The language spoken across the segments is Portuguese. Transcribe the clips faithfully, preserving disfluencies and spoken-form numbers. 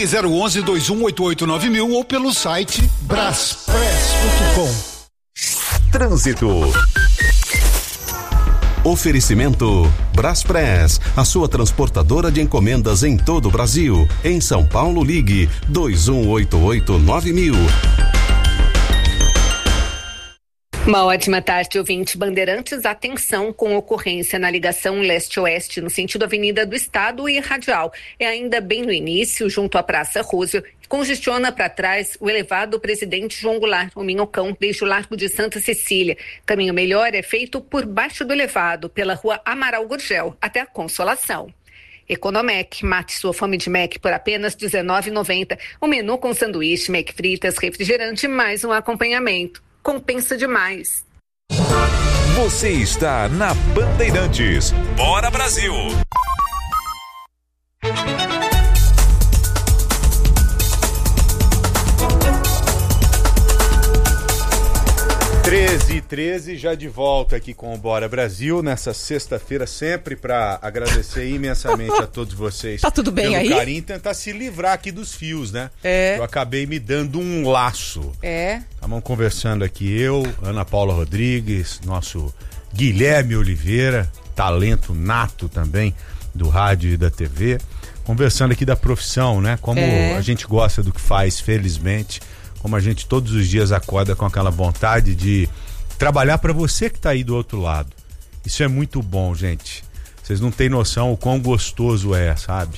Ligue zero onze, dois um oito oito nove mil ou pelo site braspress ponto com. Trânsito. Oferecimento Braspress, a sua transportadora de encomendas em todo o Brasil. Em São Paulo, ligue dois um oito oito nove mil. Uma ótima tarde, ouvinte. Bandeirantes, atenção com ocorrência na ligação leste-oeste, no sentido Avenida do Estado e Radial. É ainda bem no início, junto à Praça Roosevelt. Congestiona para trás o elevado Presidente João Goulart, o Minhocão, desde o Largo de Santa Cecília. Caminho melhor é feito por baixo do elevado, pela Rua Amaral Gurgel, até a Consolação. Economec, mate sua fome de Mac por apenas dezenove reais e noventa centavos. O menu com sanduíche, Mac fritas, refrigerante, mais um acompanhamento. Compensa demais. Você está na Bandeirantes. Bora Brasil! treze e treze, já de volta aqui com o Bora Brasil, nessa sexta-feira, sempre para agradecer imensamente a todos vocês. Tá tudo bem pelo aí? carinho, tentar se livrar aqui dos fios, né? É. Eu acabei me dando um laço. É. Estamos conversando aqui, eu, Ana Paula Rodrigues, nosso Guilherme Oliveira, talento nato também do rádio e da T V, conversando aqui da profissão, né? Como é. a gente gosta do que faz, felizmente. Como a gente todos os dias acorda com aquela vontade de trabalhar para você que tá aí do outro lado. Isso é muito bom, gente. Vocês não têm noção o quão gostoso é, sabe?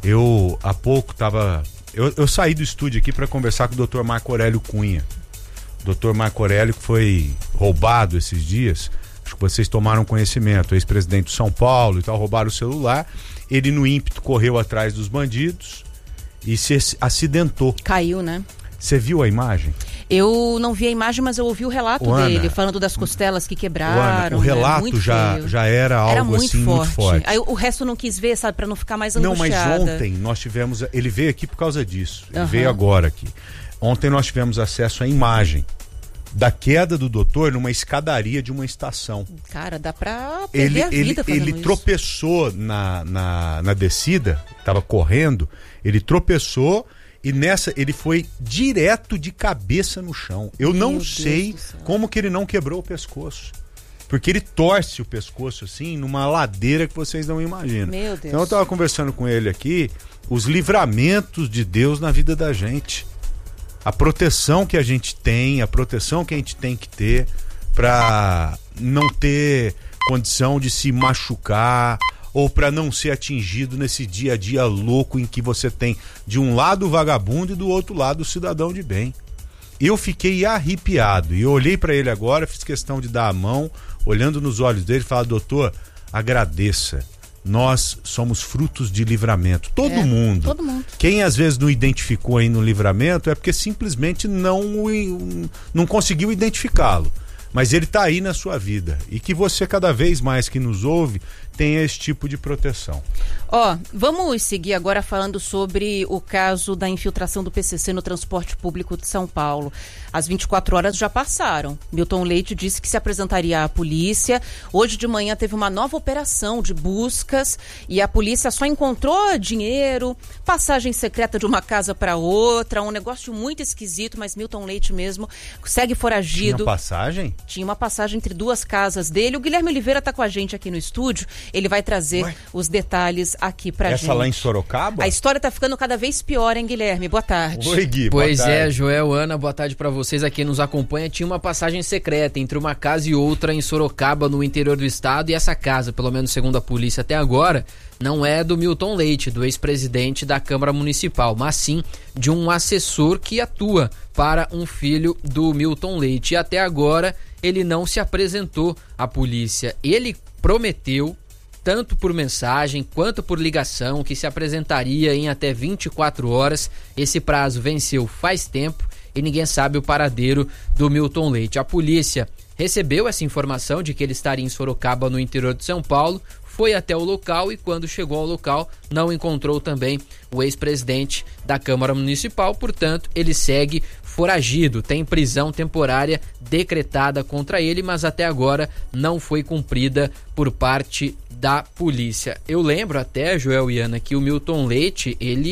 Eu, há pouco, tava... Eu, eu saí do estúdio aqui para conversar com o doutor Marco Aurélio Cunha. O doutor Marco Aurélio, que foi roubado esses dias, acho que vocês tomaram conhecimento, ex-presidente do São Paulo e tal, roubaram o celular. Ele, no ímpeto, correu atrás dos bandidos e se acidentou. Caiu, né? Você viu a imagem? Eu não vi a imagem, mas eu ouvi o relato o dele, Ana, falando das costelas que quebraram. O, Ana, o relato né? já, já era algo era muito assim forte. muito forte. Aí o resto não quis ver, sabe, para não ficar mais angustiada. Não, mas ontem nós tivemos, ele veio aqui por causa disso, ele uhum. veio agora aqui. Ontem nós tivemos acesso à imagem da queda do doutor numa escadaria de uma estação. Cara, dá pra perder ele, a vida ele, ele isso. tropeçou na, na, na descida, estava correndo, ele tropeçou e nessa ele foi direto de cabeça no chão. Eu Meu não Deus sei como que ele não quebrou o pescoço. Porque ele torce o pescoço assim numa ladeira que vocês não imaginam. Meu Deus. Então eu estava conversando com ele aqui, os livramentos de Deus na vida da gente. A proteção que a gente tem, a proteção que a gente tem que ter para não ter condição de se machucar ou para não ser atingido nesse dia a dia louco em que você tem de um lado o vagabundo e do outro lado o cidadão de bem. Eu fiquei arrepiado e eu olhei para ele agora, fiz questão de dar a mão, olhando nos olhos dele e falar: doutor, agradeça. Nós somos frutos de livramento. Todo é, mundo. Todo mundo. Quem às vezes não identificou ainda no livramento é porque simplesmente não, não conseguiu identificá-lo. Mas ele está aí na sua vida. E que você, cada vez mais que nos ouve, tenha esse tipo de proteção. Ó, oh, vamos seguir agora falando sobre o caso da infiltração do P C C no transporte público de São Paulo. As vinte e quatro horas já passaram. Milton Leite disse que se apresentaria à polícia. Hoje de manhã teve uma nova operação de buscas e a polícia só encontrou dinheiro, passagem secreta de uma casa para outra, um negócio muito esquisito, mas Milton Leite mesmo segue foragido. Tinha passagem? Tinha uma passagem entre duas casas dele. O Guilherme Oliveira está com a gente aqui no estúdio. Ele vai trazer Ué? os detalhes aqui pra Essa gente. Essa lá em Sorocaba? A história tá ficando cada vez pior, hein, Guilherme? Boa tarde. Oi, Gui, pois boa tarde. é, Joel, Ana, boa tarde pra vocês aqui nos acompanha. Tinha uma passagem secreta entre uma casa e outra em Sorocaba, no interior do estado, e essa casa, pelo menos segundo a polícia até agora, não é do Milton Leite, do ex-presidente da Câmara Municipal, mas sim de um assessor que atua para um filho do Milton Leite. E até agora ele não se apresentou à polícia. Ele prometeu, tanto por mensagem quanto por ligação, que se apresentaria em até vinte e quatro horas. Esse prazo venceu faz tempo e ninguém sabe o paradeiro do Milton Leite. A polícia recebeu essa informação de que ele estaria em Sorocaba, no interior de São Paulo, foi até o local e quando chegou ao local não encontrou também o ex-presidente da Câmara Municipal, portanto ele segue foragido, tem prisão temporária decretada contra ele, mas até agora não foi cumprida por parte da polícia. Eu lembro até, Joel e Ana, que o Milton Leite, ele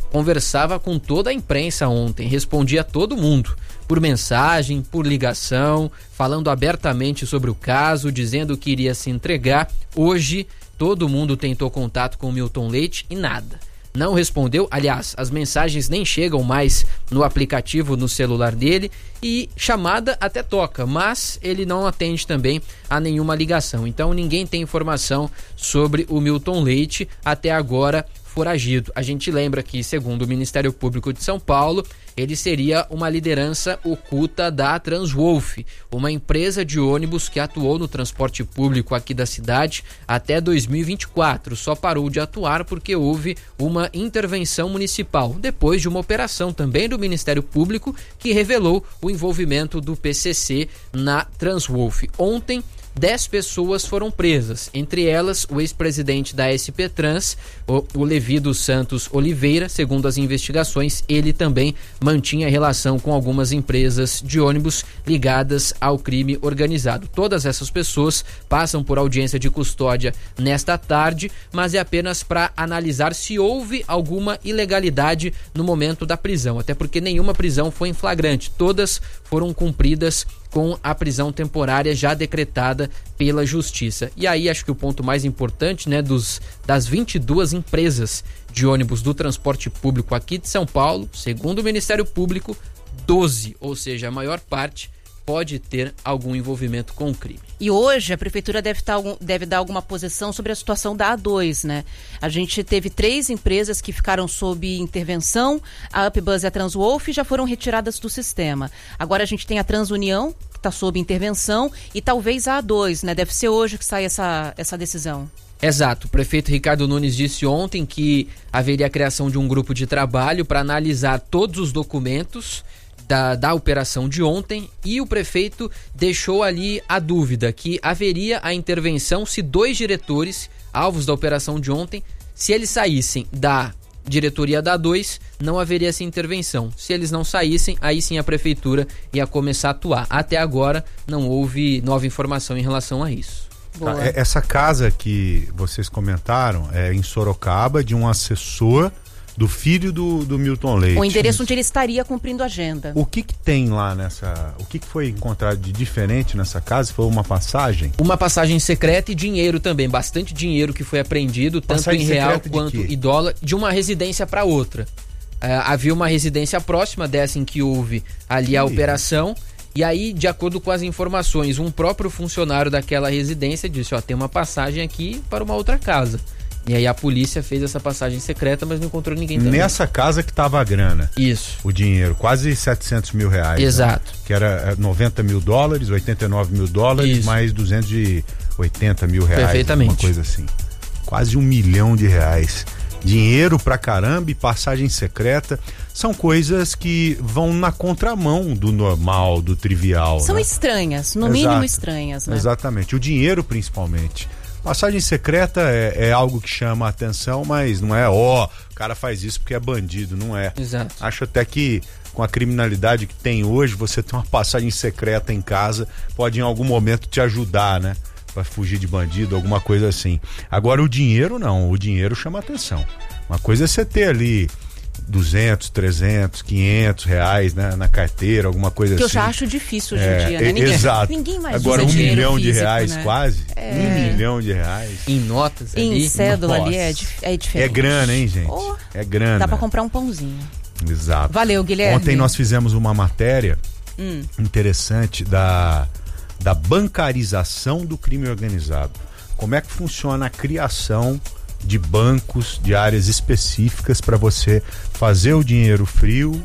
conversava com toda a imprensa ontem, respondia a todo mundo, por mensagem, por ligação, falando abertamente sobre o caso, dizendo que iria se entregar. Hoje, todo mundo tentou contato com o Milton Leite e nada. Não respondeu, aliás, as mensagens nem chegam mais no aplicativo no celular dele e chamada até toca, mas ele não atende também a nenhuma ligação. Então ninguém tem informação sobre o Milton Leite até agora foragido. A gente lembra que, segundo o Ministério Público de São Paulo, ele seria uma liderança oculta da Transwolf, uma empresa de ônibus que atuou no transporte público aqui da cidade até dois mil e vinte e quatro. Só parou de atuar porque houve uma intervenção municipal, depois de uma operação também do Ministério Público que revelou o envolvimento do P C C na Transwolf. Ontem, dez pessoas foram presas, entre elas o ex-presidente da S P Trans, o, o Levi dos Santos Oliveira. Segundo as investigações, ele também mantinha relação com algumas empresas de ônibus ligadas ao crime organizado. Todas essas pessoas passam por audiência de custódia nesta tarde, mas é apenas para analisar se houve alguma ilegalidade no momento da prisão, até porque nenhuma prisão foi em flagrante, todas foram cumpridas com a prisão temporária já decretada pela Justiça. E aí acho que o ponto mais importante, né, dos, das vinte e duas empresas de ônibus do transporte público aqui de São Paulo, segundo o Ministério Público, doze, ou seja, a maior parte, pode ter algum envolvimento com o crime. E hoje a prefeitura deve, tá, deve dar alguma posição sobre a situação da A dois, né? A gente teve três empresas que ficaram sob intervenção, a Upbus e a Transwolf já foram retiradas do sistema. Agora a gente tem a Transunião, que está sob intervenção, e talvez a A dois, né? Deve ser hoje que sai essa, essa decisão. Exato, o prefeito Ricardo Nunes disse ontem que haveria a criação de um grupo de trabalho para analisar todos os documentos Da, da operação de ontem, e o prefeito deixou ali a dúvida que haveria a intervenção se dois diretores, alvos da operação de ontem, se eles saíssem da diretoria da A dois, não haveria essa intervenção. Se eles não saíssem, aí sim a prefeitura ia começar a atuar. Até agora não houve nova informação em relação a isso. Tá, essa casa que vocês comentaram é em Sorocaba, de um assessor do filho do, do Milton Leite. O endereço onde ele estaria cumprindo a agenda. O que que tem lá nessa... O que que foi encontrado de diferente nessa casa? Foi uma passagem? Uma passagem secreta e dinheiro também. Bastante dinheiro que foi apreendido, passagem tanto em real quanto em dólar, de uma residência para outra. Uh, havia uma residência próxima dessa em que houve ali que a operação. E aí, de acordo com as informações, um próprio funcionário daquela residência disse, ó, tem uma passagem aqui para uma outra casa. E aí a polícia fez essa passagem secreta, mas não encontrou ninguém também. Nessa casa que tava a grana. Isso. O dinheiro, quase setecentos mil reais. Exato. Né? Que era noventa mil dólares, oitenta e nove mil dólares, Isso. mais duzentos e oitenta mil reais. Perfeitamente. Uma coisa assim. Quase um milhão de reais. Dinheiro pra caramba e passagem secreta são coisas que vão na contramão do normal, do trivial. São né? estranhas, no Exato. mínimo estranhas, né? Exatamente. O dinheiro, principalmente. Passagem secreta é, é algo que chama a atenção, mas não é, ó, o cara faz isso porque é bandido, não é. Exato. Acho até que com a criminalidade que tem hoje, você ter uma passagem secreta em casa pode em algum momento te ajudar, né? Pra fugir de bandido, alguma coisa assim. Agora o dinheiro não, o dinheiro chama atenção. Uma coisa é você ter ali duzentos, trezentos, quinhentos reais, né, na carteira, alguma coisa que assim. Que eu já acho difícil hoje é, em dia, né? Ninguém, exato. Ninguém mais Agora usa um milhão físico, de reais, né? quase. É. Um milhão de reais. Em notas em ali. Em cédula Nossa. ali é, é diferente. É grana, hein, gente? Oh, é grana. dá pra comprar um pãozinho. Exato. Valeu, Guilherme. Ontem nós fizemos uma matéria hum. interessante da, da bancarização do crime organizado. Como é que funciona a criação de bancos, de áreas específicas para você fazer o dinheiro frio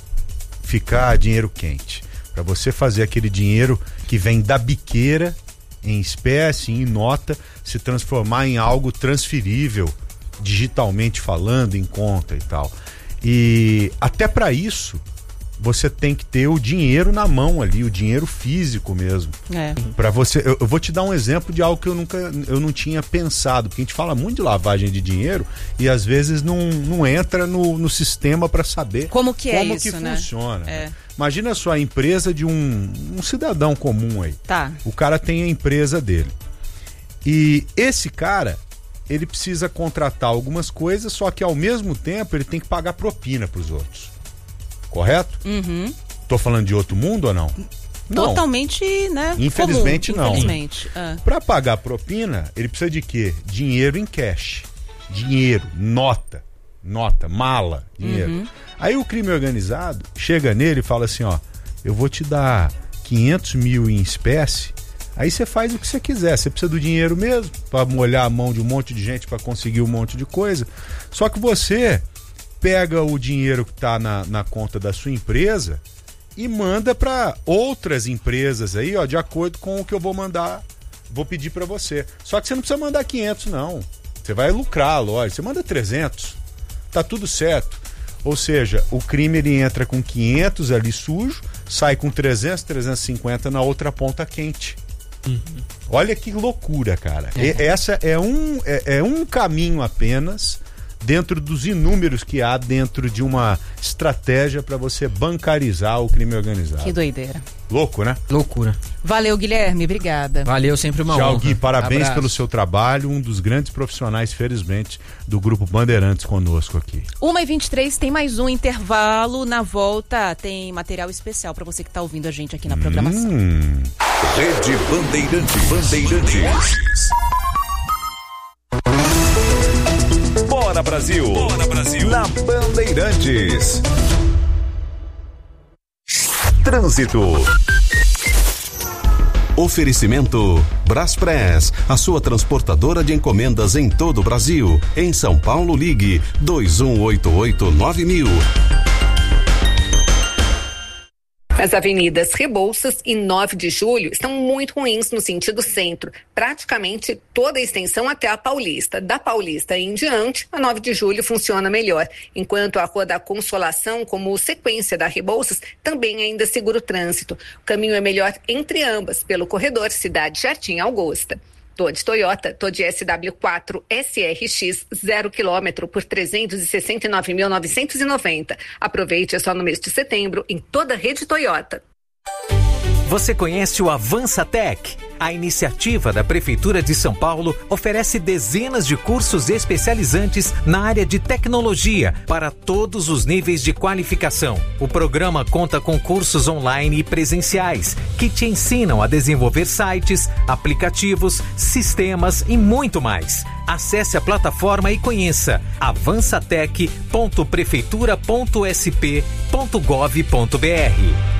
ficar dinheiro quente. Para você fazer aquele dinheiro que vem da biqueira em espécie, em nota, se transformar em algo transferível, digitalmente falando, em conta e tal. E até para isso você tem que ter o dinheiro na mão ali, o dinheiro físico mesmo. É. Para você, eu, eu vou te dar um exemplo de algo que eu nunca, eu não tinha pensado, porque a gente fala muito de lavagem de dinheiro e às vezes não, não entra no, no sistema para saber como que é como isso, que né? funciona. É. Né? Imagina só a empresa de um, um cidadão comum aí. Tá. O cara tem a empresa dele. E esse cara, ele precisa contratar algumas coisas, só que ao mesmo tempo ele tem que pagar propina para os outros. Correto? Uhum. Tô falando de outro mundo ou não? Não. Totalmente, né? Infelizmente comum, não. Infelizmente. Ah. Para pagar propina, ele precisa de quê? Dinheiro em cash. Dinheiro, nota, nota, mala, dinheiro. Uhum. Aí o crime organizado chega nele e fala assim, ó, eu vou te dar quinhentos mil em espécie, aí você faz o que você quiser, você precisa do dinheiro mesmo para molhar a mão de um monte de gente para conseguir um monte de coisa, só que você pega o dinheiro que tá na, na conta da sua empresa e manda para outras empresas aí, ó, de acordo com o que eu vou mandar, vou pedir para você. Só que você não precisa mandar quinhentos, não. Você vai lucrar, lógico. Você manda trezentos. Tá tudo certo. Ou seja, o crime ele entra com quinhentos ali sujo, sai com trezentos, trezentos e cinquenta na outra ponta quente. Uhum. Olha que loucura, cara. É. E, essa é um, é, é um caminho apenas dentro dos inúmeros que há dentro de uma estratégia para você bancarizar o crime organizado. Que doideira. Louco, né? Loucura. Valeu, Guilherme, obrigada. Valeu, sempre uma Tchau, honra. Gui, parabéns Abraço. pelo seu trabalho, um dos grandes profissionais, felizmente, do Grupo Bandeirantes conosco aqui. uma e vinte e três, tem mais um intervalo. Na volta tem material especial para você que está ouvindo a gente aqui na programação. Hum. Rede Bandeirantes. Bandeirantes. Bora Brasil. Bora Brasil. Na Bandeirantes. Trânsito. Oferecimento Braspress, a sua transportadora de encomendas em todo o Brasil. Em São Paulo, ligue dois um oito oito nove mil. As avenidas Rebouças e nove de julho estão muito ruins no sentido centro. Praticamente toda a extensão até a Paulista. Da Paulista em diante, a nove de julho funciona melhor. Enquanto a Rua da Consolação, como sequência da Rebouças, também ainda segura o trânsito. O caminho é melhor entre ambas, pelo corredor Cidade Jardim Augusta. Tô de Toyota, tô de S W quatro S R X zero quilômetro por trezentos e sessenta e nove mil novecentos e noventa. Aproveite, é só no mês de setembro em toda a rede Toyota. Você conhece o Avança Tech? A iniciativa da Prefeitura de São Paulo oferece dezenas de cursos especializantes na área de tecnologia para todos os níveis de qualificação. O programa conta com cursos online e presenciais que te ensinam a desenvolver sites, aplicativos, sistemas e muito mais. Acesse a plataforma e conheça avançatec ponto prefeitura ponto s p ponto gov ponto b r.